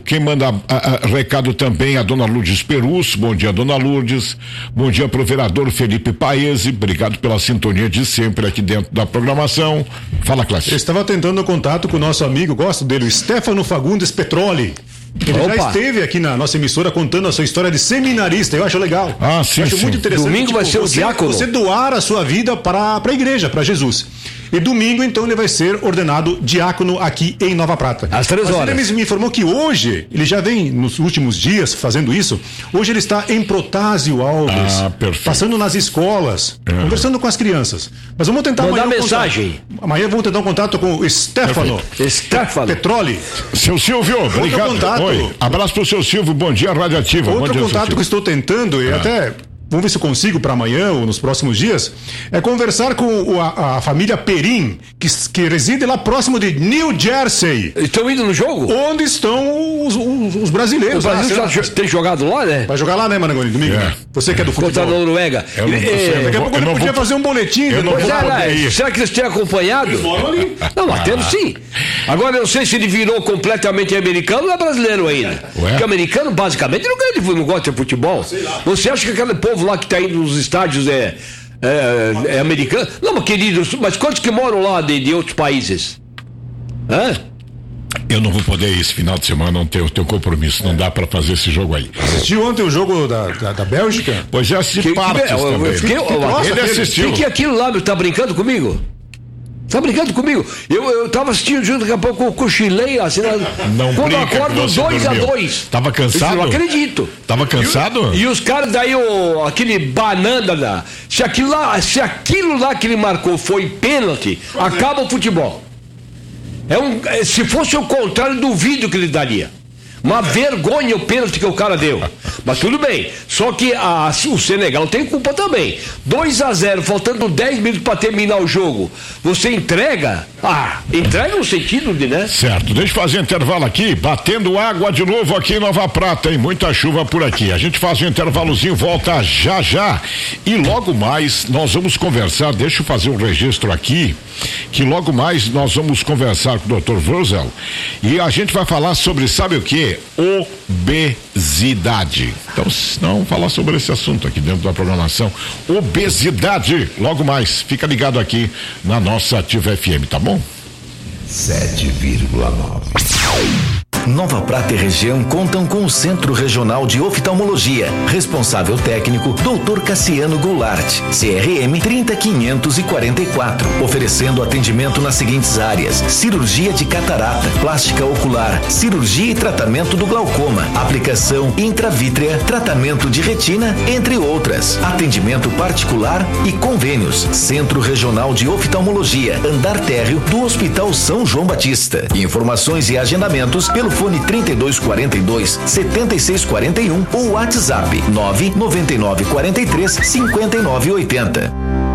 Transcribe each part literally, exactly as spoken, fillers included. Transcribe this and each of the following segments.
Quem manda a, a, recado também é a dona Lourdes Perus. Bom dia, dona Lourdes. Bom dia pro vereador Felipe Paese. Obrigado pela sintonia de sempre aqui dentro da programação. Fala, Clássico. Eu estava tentando contato com o nosso amigo, gosto dele, o Stefano Fagundes Petroli. Ele Opa. já esteve aqui na nossa emissora contando a sua história de seminarista. Eu acho legal. Ah, sim, eu acho sim. muito interessante. Domingo tipo, vai ser o você, diácono. Você doar a sua vida para a igreja, para Jesus. E domingo, então, ele vai ser ordenado diácono aqui em Nova Prata. Às três horas. Mas ele me informou que hoje, ele já vem nos últimos dias fazendo isso. Hoje ele está em Protásio Alves. Ah, perfeito. Passando nas escolas, é. conversando com as crianças. Mas vamos tentar mandar amanhã. mensagem. Um amanhã vamos tentar um contato com o Stefano. Stefano Petroli. Seu Silvio, Outro obrigado. contato. Oi. Abraço pro seu Silvio. Bom dia, Rádio Ativa. Outro Bom dia, contato que estou tentando e ah. até. Vamos ver se eu consigo para amanhã ou nos próximos dias. É conversar com a, a família Perim, que, que reside lá próximo de New Jersey. Estão indo no jogo? Onde estão os, os, os brasileiros. O Brasil já tem jogado lá, né? Vai jogar lá, né, Marangoni? Domingo, é. né? Você que é do futebol. Contra a Noruega. Eu não, é, daqui a pouco ele podia vou... fazer um boletim. Eu não vou é, é, será que eles têm acompanhado? Não, mas tendo sim. Agora eu não sei se ele virou completamente americano ou é brasileiro ainda. Ué? Porque americano, basicamente, não, ganha de, não gosta de futebol. Você acha que aquele povo lá que está indo nos estádios é, é, é americano? Não, mas queridos, mas quantos que moram lá de, de outros países? Hã? Eu não vou poder ir esse final de semana, não tenho, tenho compromisso, não dá pra fazer esse jogo aí. Assistiu ontem o jogo da, da, da Bélgica? Pois já assisti partes que, também. Eu fiquei, que, nossa, ele assistiu. O que é aquilo lá, meu? Tá brincando comigo? Tá brincando comigo? Eu, eu tava assistindo junto, daqui a pouco eu cochilei, assim, não quando brinca acordo dois a dois. Tava cansado? Eu não acredito. Tava cansado? E, e os caras daí, o, aquele banana lá, se aquilo lá, se aquilo lá que ele marcou foi pênalti, acaba o futebol. É um, se fosse o contrário, duvido que ele daria. Uma vergonha o pênalti que o cara deu. Mas tudo bem. Só que a, o Senegal tem culpa também. dois a zero, faltando dez minutos para terminar o jogo. Você entrega? Ah, entrega no sentido de, né? Certo. Deixa eu fazer um intervalo aqui. Batendo água de novo aqui em Nova Prata, hein? Muita chuva por aqui. A gente faz um intervalozinho, volta já já. E logo mais nós vamos conversar. Deixa eu fazer um registro aqui. Que logo mais nós vamos conversar com o doutor Wurzel. E a gente vai falar sobre, sabe o que? Obesidade. Então, não falar sobre esse assunto aqui dentro da programação. Obesidade. Logo mais. Fica ligado aqui na nossa Ativa F M, tá bom? sete vírgula nove. Nova Prata e região contam com o Centro Regional de Oftalmologia. Responsável técnico, doutor Cassiano Goulart, C R M trinta quinhentos e quarenta e quatro. Oferecendo atendimento nas seguintes áreas: cirurgia de catarata, plástica ocular, cirurgia e tratamento do glaucoma, aplicação intravítrea, tratamento de retina, entre outras. Atendimento particular e convênios. Centro Regional de Oftalmologia, andar térreo do Hospital São João Batista. Informações e agendamentos pelo fone trinta e dois quarenta e dois, setenta e seis quarenta e um ou WhatsApp nove noventa e nove quarenta e três, cinquenta e nove oitenta.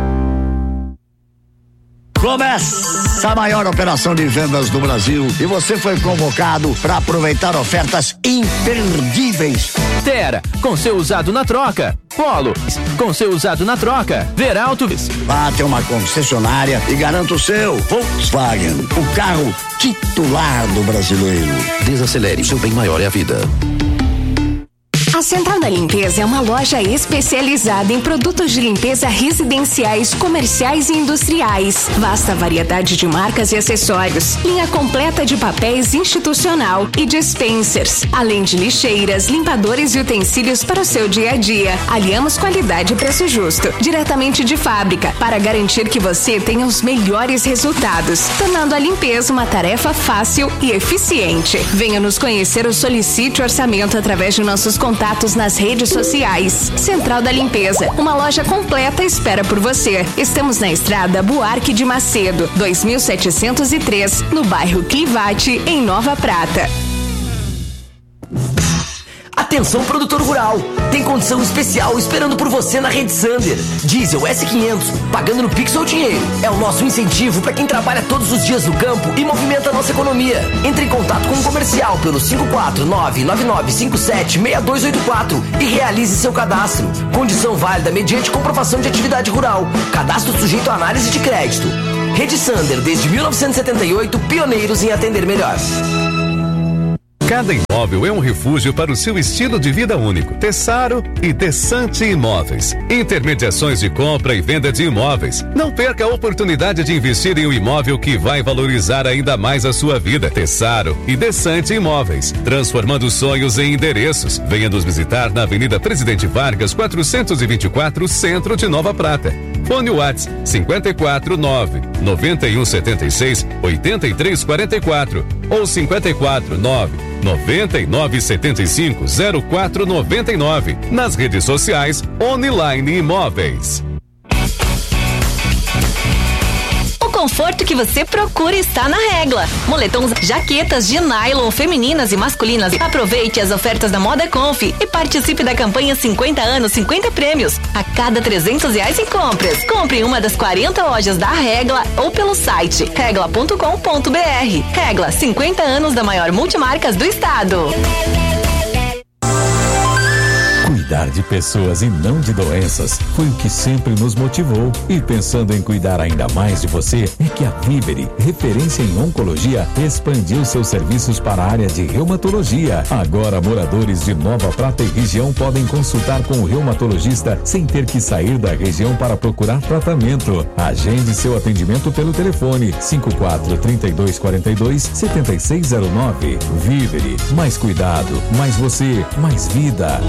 Começa a maior operação de vendas do Brasil e você foi convocado para aproveitar ofertas imperdíveis. Terra, com seu usado na troca. Polo, com seu usado na troca. Veralto. Vá até uma concessionária e garanta o seu Volkswagen, o carro titular do brasileiro. Desacelere, seu bem maior é a vida. A Central da Limpeza é uma loja especializada em produtos de limpeza residenciais, comerciais e industriais. Vasta variedade de marcas e acessórios. Linha completa de papéis institucional e dispensers. Além de lixeiras, limpadores e utensílios para o seu dia a dia. Aliamos qualidade e preço justo. Diretamente de fábrica, para garantir que você tenha os melhores resultados. Tornando a limpeza uma tarefa fácil e eficiente. Venha nos conhecer ou solicite orçamento através de nossos contatos nas redes sociais. Central da Limpeza, uma loja completa espera por você. Estamos na estrada Buarque de Macedo, dois mil setecentos e três, no bairro Clivate, em Nova Prata. Atenção, produtor rural, tem condição especial esperando por você na Rede Sander. Diesel S quinhentos, pagando no Pix ou dinheiro. É o nosso incentivo para quem trabalha todos os dias no campo e movimenta a nossa economia. Entre em contato com o comercial pelo cinco quatro nove nove nove cinco sete seis dois oito quatro e realize seu cadastro. Condição válida mediante comprovação de atividade rural. Cadastro sujeito à análise de crédito. Rede Sander, desde mil novecentos e setenta e oito, pioneiros em atender melhor. Cada imóvel é um refúgio para o seu estilo de vida único. Tessaro e Desante Imóveis. Intermediações de compra e venda de imóveis. Não perca a oportunidade de investir em um imóvel que vai valorizar ainda mais a sua vida. Tessaro e Desante Imóveis. Transformando sonhos em endereços. Venha nos visitar na Avenida Presidente Vargas, quatrocentos e vinte e quatro, Centro de Nova Prata. Fone WhatsApp cinquenta e quatro, nove, noventa e um, setenta e seis, oitenta e três, quarenta e quatro ou cinquenta e quatro, nove, noventa e nove, setenta e cinco, zero quatro, noventa e nove. Nas redes sociais, Online Imóveis. O conforto que você procura está na Regla. Moletons, jaquetas de nylon femininas e masculinas. Aproveite as ofertas da Moda Conf e participe da campanha cinquenta anos, cinquenta prêmios. A cada trezentos reais em compras. Compre em uma das quarenta lojas da Regla ou pelo site regla ponto com ponto br. Regla, cinquenta anos da maior multimarcas do estado. Cuidar de pessoas e não de doenças foi o que sempre nos motivou. E pensando em cuidar ainda mais de você, é que a Vivere, referência em oncologia, expandiu seus serviços para a área de reumatologia. Agora, moradores de Nova Prata e região podem consultar com o reumatologista sem ter que sair da região para procurar tratamento. Agende seu atendimento pelo telefone cinco quatro, trinta e dois, quarenta e dois, setenta e seis zero nove. Vivere, mais cuidado, mais você, mais vida.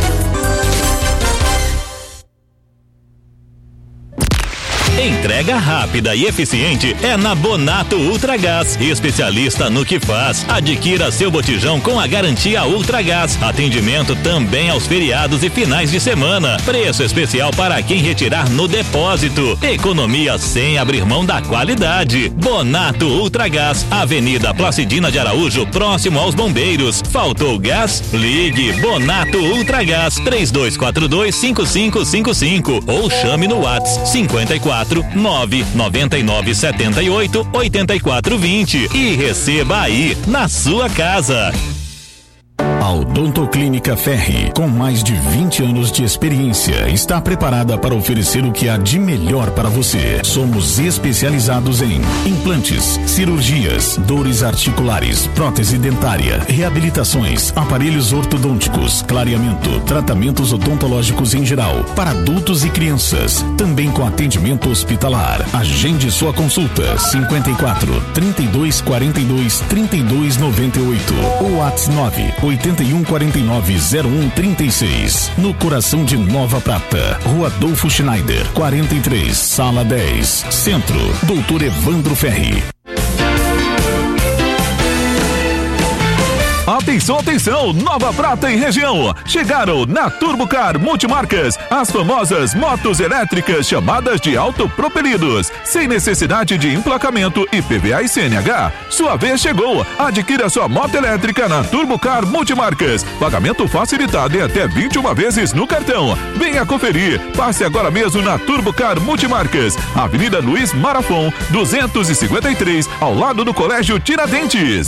Entrega rápida e eficiente é na Bonato Ultragás, especialista no que faz. Adquira seu botijão com a garantia Ultragás. Atendimento também aos feriados e finais de semana. Preço especial para quem retirar no depósito. Economia sem abrir mão da qualidade. Bonato Ultragás, Avenida Placidina de Araújo, próximo aos Bombeiros. Faltou gás? Ligue Bonato Ultragás três dois quatro dois, cinco cinco cinco cinco ou chame no WhatsApp cinquenta e quatro, nove, noventa e nove, setenta e oito, oitenta e quatro, vinte e receba aí na sua casa. A Odontoclínica Ferri, com mais de vinte anos de experiência, está preparada para oferecer o que há de melhor para você. Somos especializados em implantes, cirurgias, dores articulares, prótese dentária, reabilitações, aparelhos ortodônticos, clareamento, tratamentos odontológicos em geral, para adultos e crianças, também com atendimento hospitalar. Agende sua consulta cinquenta e quatro, trinta e dois, quarenta e dois, trinta e dois, noventa e oito ou WhatsApp nove, oitenta e um, quarenta e nove, zero um, trinta e seis. No coração de Nova Prata, Rua Adolfo Schneider, quarenta e três, Sala dez, Centro, Doutor Evandro Ferri. Atenção, atenção, Nova Prata e região. Chegaram na Turbocar Multimarcas as famosas motos elétricas chamadas de autopropelidos, sem necessidade de emplacamento I P V A e C N H. Sua vez chegou. Adquira sua moto elétrica na Turbocar Multimarcas. Pagamento facilitado em até vinte e uma vezes no cartão. Venha conferir. Passe agora mesmo na Turbocar Multimarcas, Avenida Luiz Marafon, duzentos e cinquenta e três, ao lado do Colégio Tiradentes.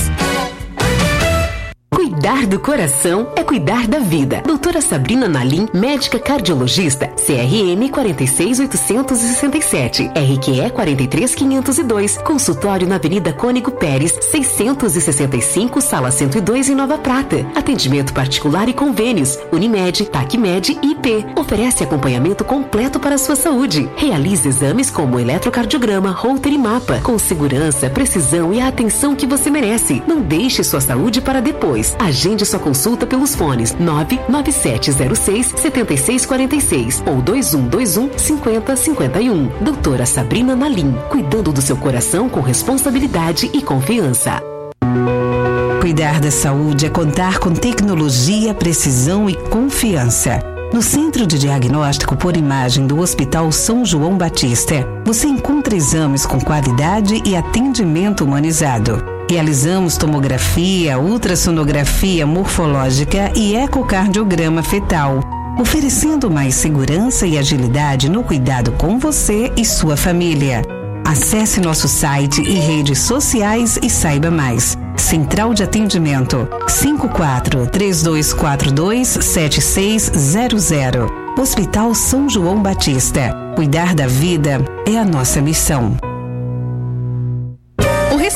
Cuidar do coração é cuidar da vida. Doutora Sabrina Nalim, médica cardiologista, C R M quarenta e seis, oitocentos e sessenta e sete, R Q E quarenta e três, quinhentos e dois, consultório na Avenida Cônigo Pérez, seiscentos e sessenta e cinco, sala cento e dois em Nova Prata. Atendimento particular e convênios, Unimed, Tacmed e I P. Oferece acompanhamento completo para a sua saúde. Realize exames como eletrocardiograma, Holter e mapa, com segurança, precisão e a atenção que você merece. Não deixe sua saúde para depois. Agende sua consulta pelos fones nove nove sete zero seis, sete seis quatro seis ou dois um dois um, cinco zero cinco um. Doutora Sabrina Nalim, cuidando do seu coração com responsabilidade e confiança. Cuidar da saúde é contar com tecnologia, precisão e confiança. No Centro de Diagnóstico por Imagem do Hospital São João Batista, você encontra exames com qualidade e atendimento humanizado. Realizamos tomografia, ultrassonografia morfológica e ecocardiograma fetal, oferecendo mais segurança e agilidade no cuidado com você e sua família. Acesse nosso site e redes sociais e saiba mais. Central de Atendimento cinco quatro, três dois quatro dois, sete seis zero zero. Hospital São João Batista. Cuidar da vida é a nossa missão.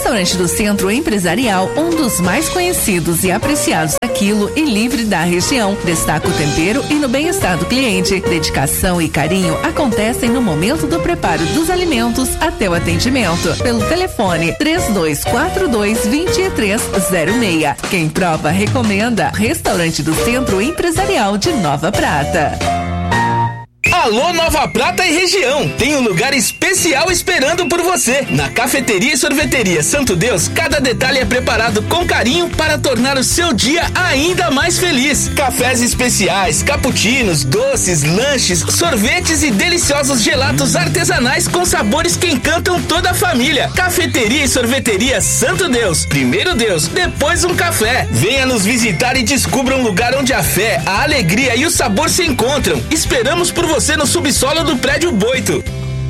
Restaurante do Centro Empresarial, um dos mais conhecidos e apreciados daquilo e livre da região. Destaca o tempero e no bem-estar do cliente. Dedicação e carinho acontecem no momento do preparo dos alimentos até o atendimento. Pelo telefone três dois quatro dois, dois três zero seis. Quem prova, recomenda. Restaurante do Centro Empresarial de Nova Prata. Alô Nova Prata e região, tem um lugar especial esperando por você. Na Cafeteria e Sorveteria Santo Deus, cada detalhe é preparado com carinho para tornar o seu dia ainda mais feliz. Cafés especiais, cappuccinos, doces, lanches, sorvetes e deliciosos gelatos artesanais com sabores que encantam toda a família. Cafeteria e Sorveteria Santo Deus, primeiro Deus, depois um café. Venha nos visitar e descubra um lugar onde a fé, a alegria e o sabor se encontram. Esperamos por você no subsolo do prédio Boito.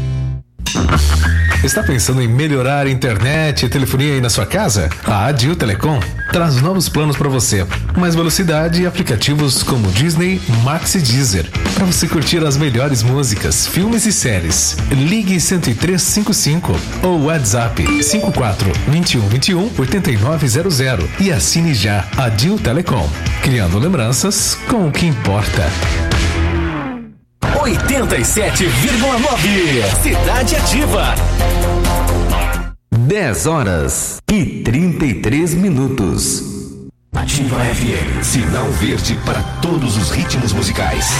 Está pensando em melhorar a internet e telefonia aí na sua casa? A Adil Telecom traz novos planos para você. Mais velocidade e aplicativos como Disney, Max e Deezer. Para você curtir as melhores músicas, filmes e séries. Ligue cento e três cinquenta e cinco ou WhatsApp cinco quatro, dois um dois um, oito nove zero zero e assine já Adil Telecom. Criando lembranças com o que importa. oitenta e sete vírgula nove Cidade Ativa. dez horas e trinta e três minutos. Ativa F M, sinal verde para todos os ritmos musicais.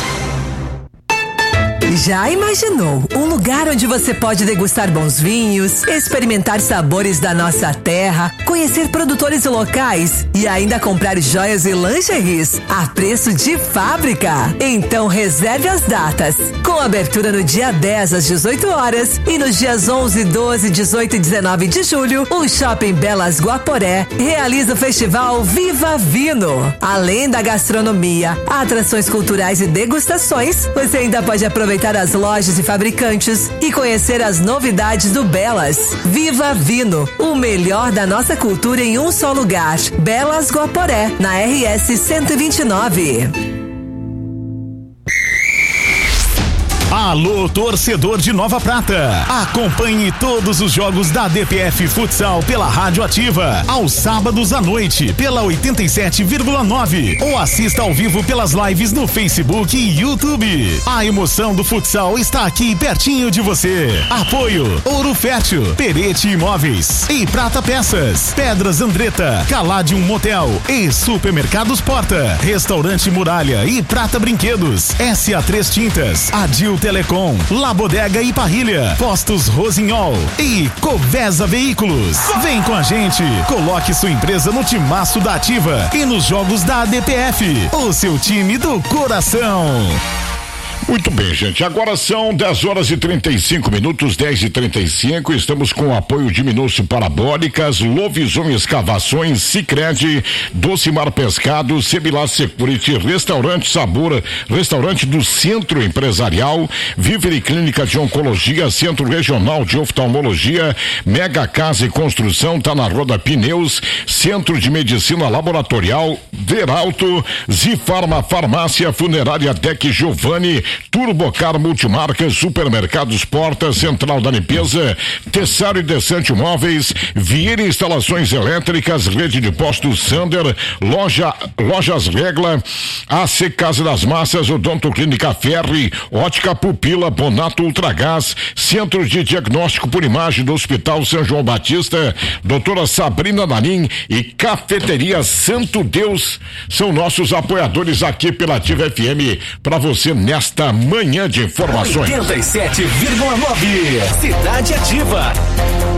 Já imaginou um lugar onde você pode degustar bons vinhos, experimentar sabores da nossa terra, conhecer produtores locais e ainda comprar joias e lingeries a preço de fábrica? Então reserve as datas. Com abertura no dia dez às dezoito horas e nos dias onze, doze, dezoito e dezenove de julho, o Shopping Belas Guaporé realiza o festival Viva Vino. Além da gastronomia, atrações culturais e degustações, você ainda pode aproveitar as lojas e fabricantes e conhecer as novidades do Belas. Viva Vino, o melhor da nossa cultura em um só lugar. Belas Guaporé, na R S cento e vinte e nove. Alô, torcedor de Nova Prata. Acompanhe todos os jogos da D P F Futsal pela Rádio Ativa, aos sábados à noite, pela oitenta e sete vírgula nove. Ou assista ao vivo pelas lives no Facebook e YouTube. A emoção do futsal está aqui pertinho de você. Apoio Ouro Fértil, Perete Imóveis e Prata Peças, Pedras Andretta, Caladium Motel e Supermercados Porta, Restaurante Muralha e Prata Brinquedos, S A três Tintas, Adil Telecom, La Bodega e Parrilha, Postos Rosinhol e Covesa Veículos. Vem com a gente, coloque sua empresa no timaço da Ativa e nos jogos da A D P F, o seu time do coração. Muito bem, gente. Agora são dez horas e trinta e cinco minutos, dez e trinta e cinco. Estamos com o apoio de Minúcio Parabólicas, Lovisum Escavações, Sicredi, Docimar Pescado, Sebilar Security, Restaurante Sabor, Restaurante do Centro Empresarial, Vivere Clínica de Oncologia, Centro Regional de Oftalmologia, Mega Casa e Construção, tá na Roda Pneus, Centro de Medicina Laboratorial, Veralto, Zifarma Farmácia, Funerária Tec Giovanni, Turbocar Multimarcas, Supermercados Porta, Central da Limpeza, Tessário e Decente Móveis, Vieira Instalações Elétricas, Rede de Postos Sander, Loja, Lojas Regla, A C Casa das Massas, Odonto Clínica Ferri, Ótica Pupila, Bonato Ultragás, Centro de Diagnóstico por Imagem do Hospital São João Batista, Doutora Sabrina Narim e Cafeteria Santo Deus são nossos apoiadores aqui pela Ativa F M para você nesta manhã de informações. oitenta e sete vírgula nove Cidade Ativa.